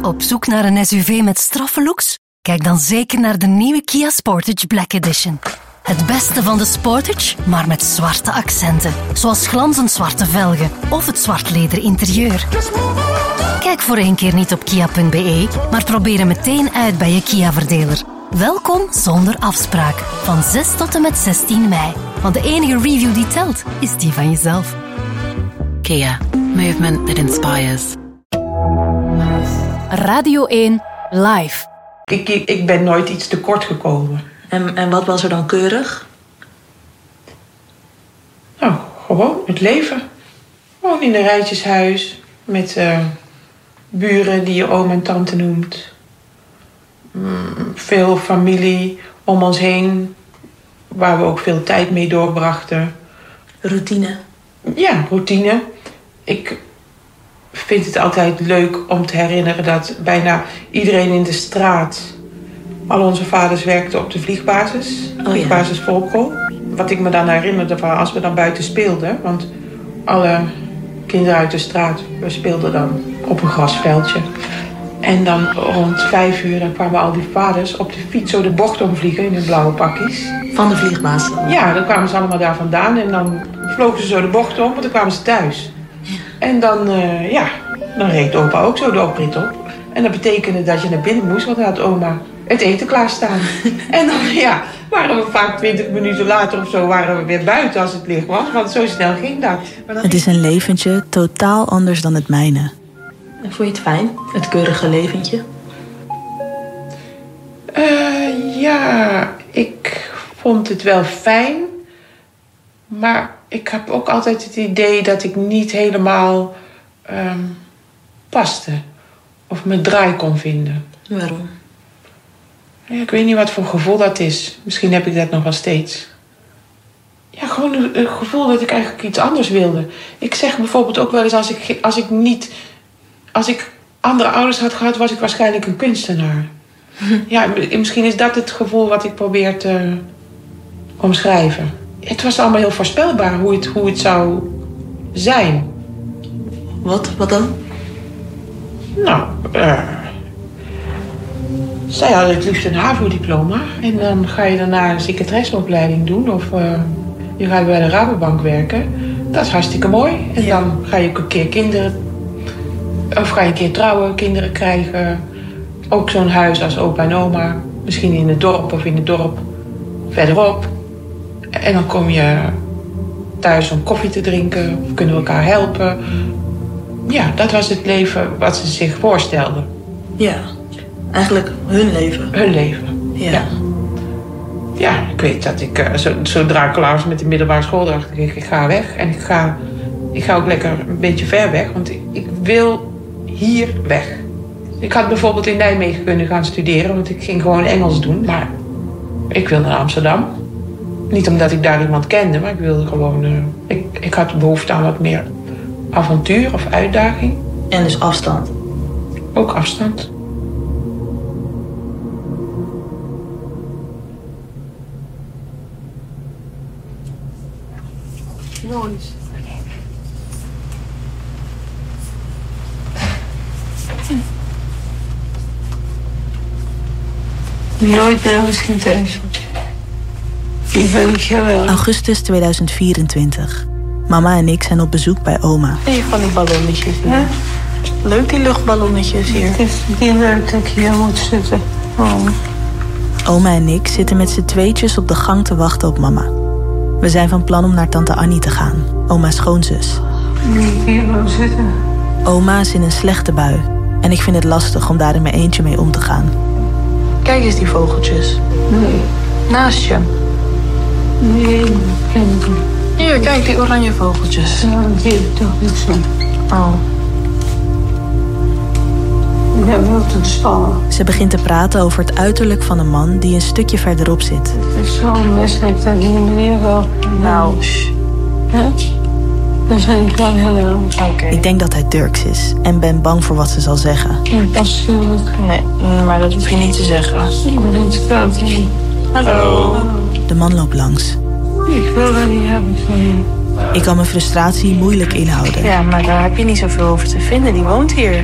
Op zoek naar een SUV met straffe looks? Kijk dan zeker naar de nieuwe Kia Sportage Black Edition. Het beste van de Sportage, maar met zwarte accenten. Zoals glanzend zwarte velgen of het zwart leder interieur. Kijk voor 1 keer niet op kia.be, maar probeer hem meteen uit bij je Kia-verdeler. Welkom zonder afspraak. Van 6 tot en met 16 mei. Want de enige review die telt, is die van jezelf. Kia. Movement that inspires. Radio 1 Live. Ik ben nooit iets tekort gekomen. En wat was er dan keurig? Nou, gewoon het leven. Gewoon in een rijtjeshuis. Met buren die je oom en tante noemt. Veel familie om ons heen. Waar we ook veel tijd mee doorbrachten. Routine? Ja, routine. Ik vind het altijd leuk om te herinneren dat bijna iedereen in de straat... Al onze vaders werkten op de vliegbasis. Vliegbasis Volkel. Wat ik me dan herinnerde van als we dan buiten speelden. Want alle kinderen uit de straat, we speelden dan op een grasveldje. En dan rond 5 uur dan kwamen al die vaders op de fiets zo de bocht omvliegen in hun blauwe pakjes. Van de vliegbasis? Ja, dan kwamen ze allemaal daar vandaan. En dan vlogen ze zo de bocht om, want dan kwamen ze thuis. Ja. En dan reed opa ook zo de oprit op. En dat betekende dat je naar binnen moest, want dan had oma het eten klaarstaan. En dan waren we vaak 20 minuten later of zo waren we weer buiten als het licht was. Want zo snel ging dat. Het is een leventje totaal anders dan het mijne. En vond je het fijn, het keurige leventje? Ik vond het wel fijn. Maar ik heb ook altijd het idee dat ik niet helemaal paste. Of me draai kon vinden. Waarom? Ja, ik weet niet wat voor gevoel dat is. Misschien heb ik dat nog wel steeds. Ja, gewoon het gevoel dat ik eigenlijk iets anders wilde. Ik zeg bijvoorbeeld ook wel eens als ik andere ouders had gehad, was ik waarschijnlijk een kunstenaar. Ja, misschien is dat het gevoel wat ik probeer te omschrijven. Het was allemaal heel voorspelbaar hoe het zou zijn. Wat dan? Nou, zij hadden het liefst een HAVO-diploma. En dan ga je daarna een secretaresseopleiding doen. Of je gaat bij de Rabobank werken. Dat is hartstikke mooi. En dan ga je ook een keer ga je een keer trouwen, kinderen krijgen. Ook zo'n huis als opa en oma. Misschien in het dorp of in het dorp verderop. En dan kom je thuis om koffie te drinken. Of kunnen we elkaar helpen. Ja, dat was het leven wat ze zich voorstelden. Ja, eigenlijk hun leven. Hun leven, ja. Ja, ik weet dat ik zodra ik klaar was met de middelbare school dacht ik ga weg. En ik ga ook lekker een beetje ver weg, want ik wil hier weg. Ik had bijvoorbeeld in Nijmegen kunnen gaan studeren, want ik ging gewoon Engels doen. Maar ik wil naar Amsterdam. Niet omdat ik daar iemand kende, maar ik wilde gewoon... Ik had behoefte aan wat meer avontuur of uitdaging. En dus afstand? Ook afstand. Nooit. Nooit nergens geen thuis. Ik ben niet geweldig. Augustus 2024. Mama en ik zijn op bezoek bij oma. Zie je van die ballonnetjes hier? Ja? Leuk die luchtballonnetjes hier. Het is niet leuk dat ik hier moet zitten. Oh. Oma en ik zitten met z'n tweetjes op de gang te wachten op mama. We zijn van plan om naar tante Annie te gaan, oma's schoonzus. Niet hier wil zitten. Oma is in een slechte bui. En ik vind het lastig om daar in mijn eentje mee om te gaan. Kijk eens die vogeltjes. Nee. Naast je. Nee, dat ken ik niet. Hier, kijk die oranje vogeltjes. Ja, dat weet ik toch niet zo. Oh. Ik heb wel te stallen. Ze begint te praten over het uiterlijk van een man die een stukje verderop zit. Het is zo misselijk dat die meneer wel... Nou, hè? Dat vind ik wel heel erg. Oké. Ik denk dat hij Turks is en ben bang voor wat ze zal zeggen. Afschuwelijk. Nee, maar dat hoef je niet te zeggen. Ik ben in het koud hier. Hallo. De man loopt langs. Ik wil dat niet hebben van je. Ik kan mijn frustratie moeilijk inhouden. Ja, maar daar heb je niet zoveel over te vinden. Die woont hier.